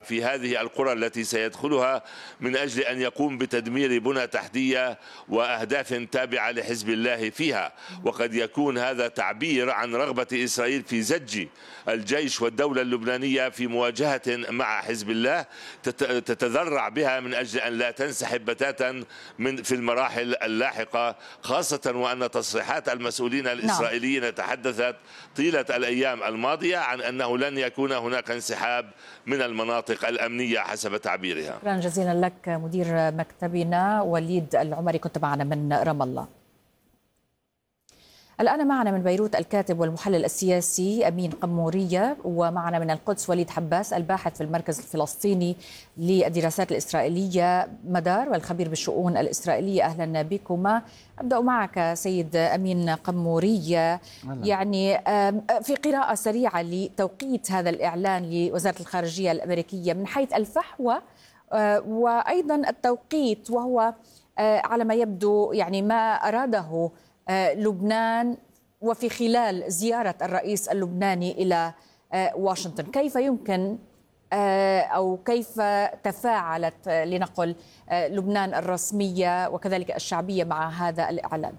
في هذه القرى التي سيدخلها من أجل أن يقوم بتدمير بنى تحتية وأهداف تابعة لحزب الله فيها. وقد يكون هذا تعبير عن رغبة إسرائيل في زج الجيش والدولة اللبنانية في مواجهة مع حزب الله تتذرع بها من أجل أن لا تنسحب بتاتا في المراحل اللاحقة، خاصة وأن تصريحات المسؤولين الإسرائيليين تحدثت طيلة الأيام الماضية عن أنه لن يكون هناك انسحاب من المناطق الأمنية حسب تعبيرها. شكرا جزيلا لك مدير مكتبنا وليد العمري، كنت معنا من رام الله. الآن معنا من بيروت الكاتب والمحلل السياسي أمين قمورية، ومعنا من القدس وليد حباس الباحث في المركز الفلسطيني للدراسات الإسرائيلية مدار والخبير بالشؤون الإسرائيلية. أهلا بكما. أبدأ معك سيد أمين قمورية. يعني في قراءة سريعة لتوقيت هذا الإعلان لوزارة الخارجية الأمريكية من حيث الفحوى وأيضا التوقيت، وهو على ما يبدو يعني ما أراده لبنان وفي خلال زيارة الرئيس اللبناني إلى واشنطن. كيف يمكن أو كيف تفاعلت لنقل لبنان الرسمية وكذلك الشعبية مع هذا الإعلان؟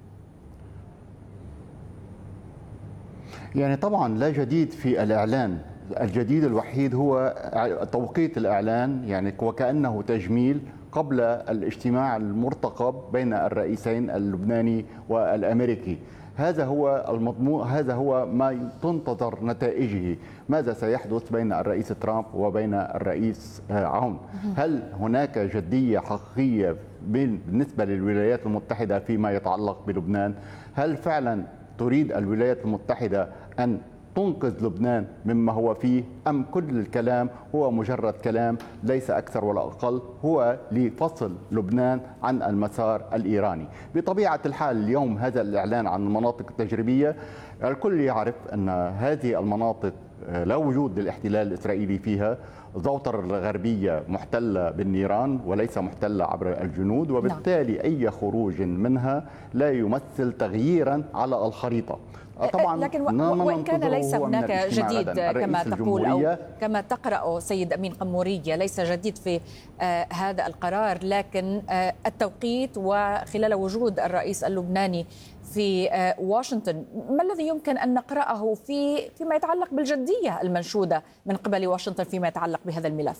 يعني طبعا لا جديد في الإعلان، الجديد الوحيد هو توقيت الإعلان، يعني وكأنه تجميل قبل الاجتماع المرتقب بين الرئيسين اللبناني والأمريكي. هذا هو المضمون، هذا هو ما تنتظر نتائجه. ماذا سيحدث بين الرئيس ترامب وبين الرئيس عون؟ هل هناك جدية حقيقية بالنسبة للولايات المتحدة فيما يتعلق بلبنان؟ هل فعلا تريد الولايات المتحدة أن تنقذ لبنان مما هو فيه، أم كل الكلام هو مجرد كلام ليس أكثر ولا أقل، هو لفصل لبنان عن المسار الإيراني؟ بطبيعة الحال اليوم هذا الإعلان عن المناطق التجريبية، الكل يعرف أن هذه المناطق لا وجود للاحتلال الإسرائيلي فيها. زوطر الغربية محتلة بالنيران وليس محتلة عبر الجنود، وبالتالي أي خروج منها لا يمثل تغييرا على الخريطة. طبعا لكن وإن كان ليس هناك جديد كما تقول أو كما تقرأ سيد أمين قمورية، ليس جديد في هذا القرار، لكن التوقيت وخلال وجود الرئيس اللبناني في واشنطن، ما الذي يمكن أن نقرأه فيما يتعلق بالجدية المنشودة من قبل واشنطن فيما يتعلق بهذا الملف؟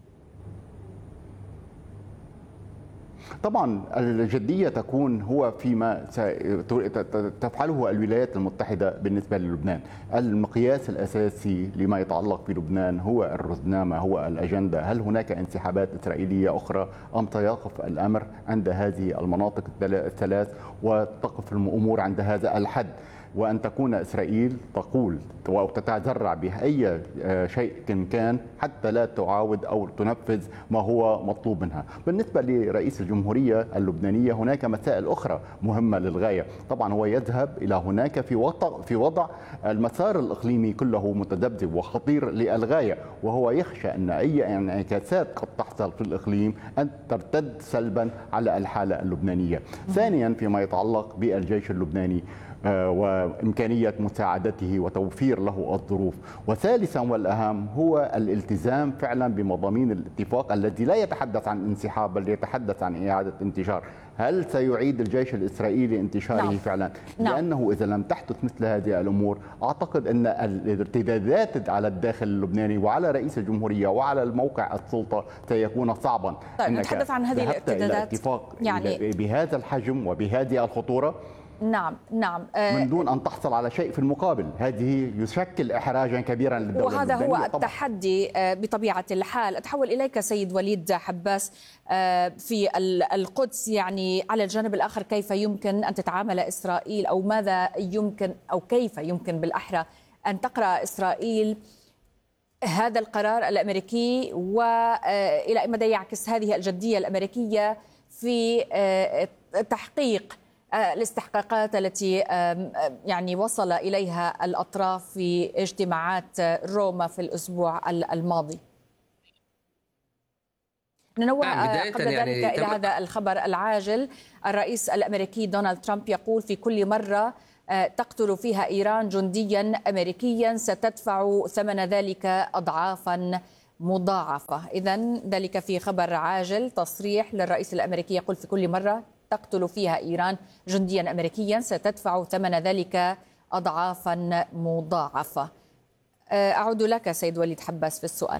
طبعا الجدية تكون هو فيما تفعله الولايات المتحدة بالنسبة للبنان. المقياس الأساسي لما يتعلق بلبنان هو الرزنامة، هو الأجندة. هل هناك انسحابات إسرائيلية أخرى أم سيقف الأمر عند هذه المناطق الثلاث وتقف الأمور عند هذا الحد، وأن تكون إسرائيل تقول وتتذرع بأي شيء كان حتى لا تعاود أو تنفذ ما هو مطلوب منها. بالنسبة لرئيس الجمهورية اللبنانية هناك مسائل أخرى مهمة للغاية. طبعا هو يذهب إلى هناك في وضع المسار الإقليمي كله متذبذب وخطير للغاية، وهو يخشى أن أي انعكاسات قد تحصل في الإقليم أن ترتد سلبا على الحالة اللبنانية. ثانيا فيما يتعلق بالجيش اللبناني وإمكانية مساعدته وتوفير له الظروف. وثالثا والأهم هو الالتزام فعلا بمضامين الاتفاق الذي لا يتحدث عن انسحاب بل يتحدث عن إعادة انتشار. هل سيعيد الجيش الإسرائيلي انتشاره فعلا؟ لأنه إذا لم تحدث مثل هذه الأمور أعتقد أن الارتدادات على الداخل اللبناني وعلى رئيس الجمهورية وعلى الموقع السلطة سيكون صعبا. طيب نتحدث عن هذه الارتدادات اتفاق يعني بهذا الحجم وبهذه الخطورة. نعم من دون أن تحصل على شيء في المقابل، هذه يشكل إحراجا كبيرا للدولة وهذا هو التحدي بطبيعة الحال. أتحول إليك سيد وليد حباس في القدس. يعني على الجانب الآخر كيف يمكن أن تتعامل إسرائيل أو ماذا يمكن أو كيف يمكن بالأحرى أن تقرأ إسرائيل هذا القرار الأمريكي وإلى أي مدى يعكس هذه الجدية الأمريكية في تحقيق الاستحقاقات التي يعني وصل إليها الأطراف في اجتماعات روما في الأسبوع الماضي؟ ننوه قبل ذلك إلى هذا الخبر العاجل. الرئيس الأمريكي دونالد ترامب يقول في كل مرة تقتل فيها إيران جنديا أمريكيا ستدفع ثمن ذلك أضعافا مضاعفة. إذن ذلك في خبر عاجل، تصريح للرئيس الأمريكي يقول في كل مرة تقتل فيها إيران جنديا أمريكيا ستدفع ثمن ذلك أضعافا مضاعفة. أعود لك سيد وليد حباس في السؤال.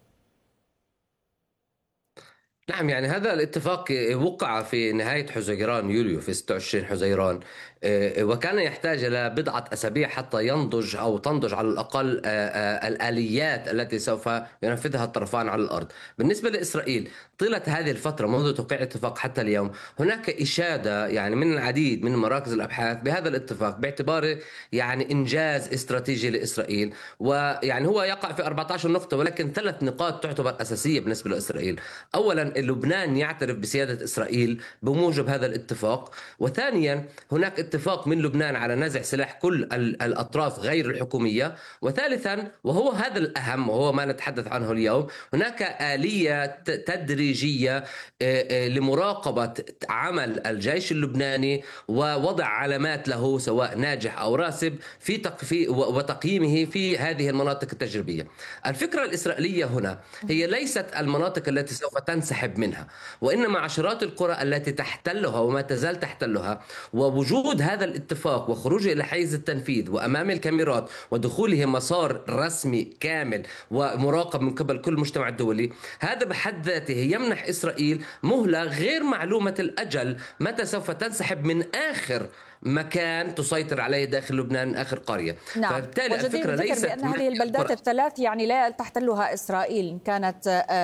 نعم، يعني هذا الاتفاق وقع في نهاية حزيران يوليو، في 26 حزيران، وكان يحتاج إلى بضعة أسابيع حتى ينضج أو تنضج على الأقل الآليات التي سوف ينفذها الطرفان على الأرض. بالنسبة لإسرائيل طيلة هذه الفترة منذ توقيع الاتفاق حتى اليوم هناك إشادة يعني من العديد من مراكز الأبحاث بهذا الاتفاق باعتباره يعني إنجاز استراتيجي لإسرائيل، ويعني هو يقع في 14 نقطة، ولكن 3 نقاط تعتبر أساسية بالنسبة لإسرائيل. أولا لبنان يعترف بسيادة إسرائيل بموجب هذا الاتفاق، وثانيا هناك اتفاق من لبنان على نزع سلاح كل الأطراف غير الحكومية، وثالثا وهو هذا الأهم وهو ما نتحدث عنه اليوم، هناك آلية تدريجية لمراقبة عمل الجيش اللبناني ووضع علامات له سواء ناجح أو راسب وتقييمه في هذه المناطق التجريبية. الفكرة الإسرائيلية هنا هي ليست المناطق التي سوف تنسحب منها، وإنما عشرات القرى التي تحتلها وما تزال تحتلها، ووجود هذا الاتفاق وخروجه إلى حيز التنفيذ وأمام الكاميرات ودخوله مسار رسمي كامل ومراقب من قبل كل المجتمع الدولي، هذا بحد ذاته يمنح إسرائيل مهلة غير معلومة الأجل متى سوف تنسحب من آخر مكان تسيطر عليه داخل لبنان، آخر قرية. نعم. فبالتالي الفكرة ليست بأن هذه البلدات الثلاث يعني لا تحتلها إسرائيل، كانت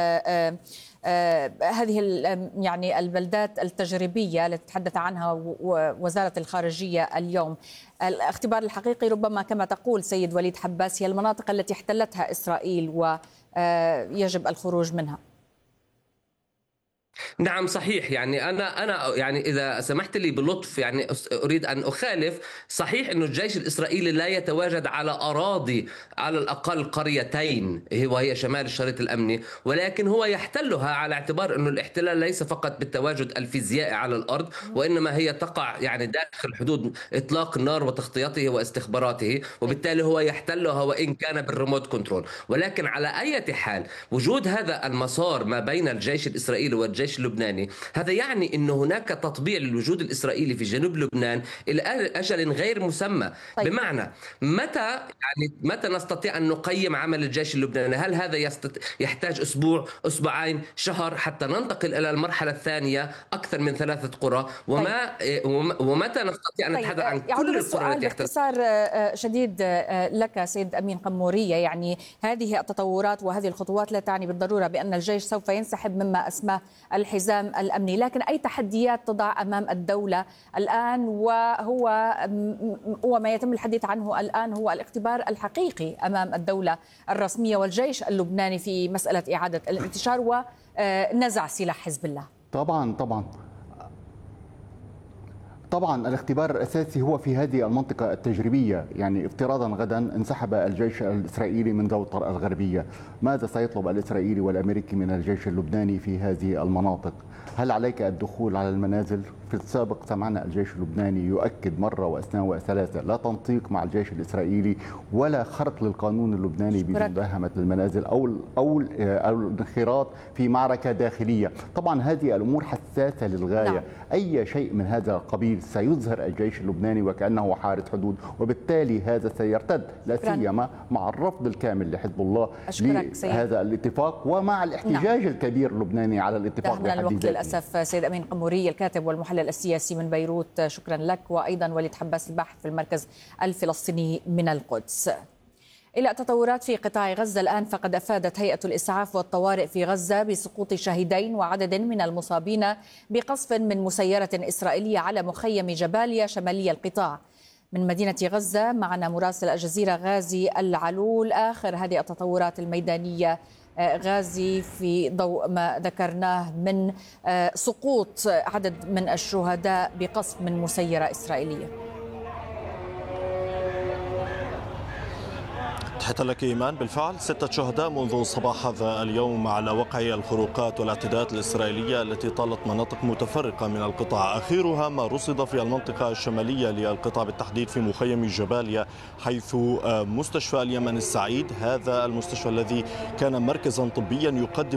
هذه يعني البلدات التجريبية التي تحدث عنها وزارة الخارجية اليوم. الاختبار الحقيقي ربما كما تقول سيد وليد حباس هي المناطق التي احتلتها إسرائيل ويجب الخروج منها. نعم صحيح، يعني أنا يعني إذا سمحت لي بلطف يعني أريد أن أخالف. صحيح أن الجيش الإسرائيلي لا يتواجد على أراضي على الأقل قريتين وهي شمال الشريط الأمني، ولكن هو يحتلها على اعتبار أن الاحتلال ليس فقط بالتواجد الفيزيائي على الأرض، وإنما هي تقع يعني داخل حدود إطلاق النار وتغطيته واستخباراته، وبالتالي هو يحتلها وإن كان بالريموت كنترول. ولكن على أي حال وجود هذا المسار ما بين الجيش الإسرائيلي والجيش اللبناني هذا يعني أن هناك تطبيع للوجود الإسرائيلي في جنوب لبنان إلى أجل غير مسمى. طيب. بمعنى متى نستطيع أن نقيم عمل الجيش اللبناني؟ هل هذا يحتاج أسبوع، أسبوعين، شهر حتى ننتقل إلى المرحلة الثانية أكثر من 3 قرى؟ ومتى نستطيع أن نتحدث عن كل القرى التي باختصار شديد لك سيد أمين قمورية، يعني هذه التطورات وهذه الخطوات لا تعني بالضرورة بأن الجيش سوف ينسحب مما أسماه الحزام الأمني، لكن أي تحديات تضع أمام الدولة الآن وما يتم الحديث عنه الآن هو الاختبار الحقيقي أمام الدولة الرسمية والجيش اللبناني في مسألة إعادة الانتشار ونزع سلاح حزب الله. طبعا الاختبار الأساسي هو في هذه المنطقة التجريبية، يعني افتراضا غدا انسحب الجيش الإسرائيلي من دوطر الغربية، ماذا سيطلب الإسرائيلي والأمريكي من الجيش اللبناني في هذه المناطق؟ هل عليك الدخول على المنازل؟ في السابق سمعنا الجيش اللبناني يؤكد مرة واثنين وثلاثة لا تنطيق مع الجيش الإسرائيلي ولا خرق للقانون اللبناني بمداهمة المنازل أو الانخراط في معركة داخلية. طبعا هذه الأمور حساسة للغاية. نعم. أي شيء من هذا القبيل سيظهر الجيش اللبناني وكأنه حارس حدود، وبالتالي هذا سيرتد لا سيما مع الرفض الكامل لحزب الله لهذا الاتفاق ومع الاحتجاج الكبير اللبناني على الاتفاق بحد ذاته. للأسف سيد أمين قموري الكاتب والمحلل السياسي من بيروت، شكرا لك، وأيضا وليد حباس الباحث في المركز الفلسطيني من القدس. إلى تطورات في قطاع غزة الآن، فقد أفادت هيئة الإسعاف والطوارئ في غزة بسقوط شهيدين وعدد من المصابين بقصف من مسيرة إسرائيلية على مخيم جباليا شمالي القطاع. من مدينة غزة معنا مراسل الجزيرة غازي العلول. آخر هذه التطورات الميدانية غازي في ضوء ما ذكرناه من سقوط عدد من الشهداء بقصف من مسيرة إسرائيلية. تحية لك إيمان. بالفعل 6 شهداء منذ صباح هذا اليوم على وقع الخروقات والاعتداءات الإسرائيلية التي طالت مناطق متفرقة من القطاع، آخرها ما رصد في المنطقة الشمالية للقطاع بالتحديد في مخيم جباليا، حيث مستشفى اليمن السعيد، هذا المستشفى الذي كان مركزا طبيا يقدم